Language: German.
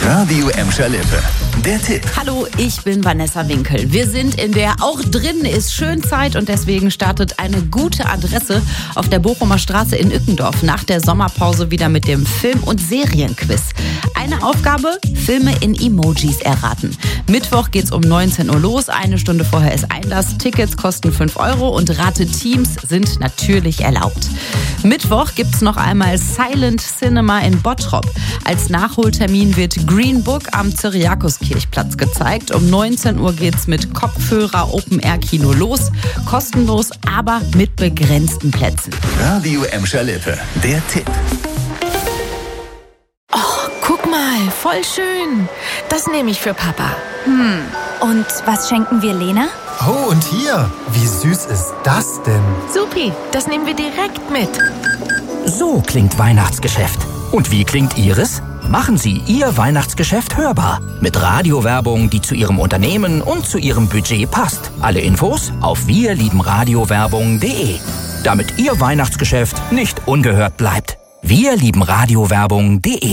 Radio Emscher Lippe. Der Tipp. Hallo, ich bin Vanessa Winkel. Wir sind in der Auch drin ist Schönzeit und deswegen startet eine gute Adresse auf der Bochumer Straße in Ückendorf nach der Sommerpause wieder mit dem Film- und Serienquiz. Eine Aufgabe, Filme in Emojis erraten. Mittwoch geht's um 19 Uhr los, eine Stunde vorher ist Einlass. Tickets kosten 5 € und Rateteams sind natürlich erlaubt. Mittwoch gibt's noch einmal Silent Cinema in Bottrop. Als Nachholtermin wird Green Book am Cyriakuskirchplatz gezeigt. Um 19 Uhr geht's mit Kopfhörer Open-Air-Kino los. Kostenlos, aber mit begrenzten Plätzen. Radio Emscher Lippe. Der Tipp. Guck mal, voll schön. Das nehme ich für Papa. Und was schenken wir Lena? Oh, und hier, wie süß ist das denn? Supi, das nehmen wir direkt mit. So klingt Weihnachtsgeschäft. Und wie klingt Ihres? Machen Sie Ihr Weihnachtsgeschäft hörbar. Mit Radiowerbung, die zu Ihrem Unternehmen und zu Ihrem Budget passt. Alle Infos auf wirliebenradiowerbung.de. Damit Ihr Weihnachtsgeschäft nicht ungehört bleibt. wirliebenradiowerbung.de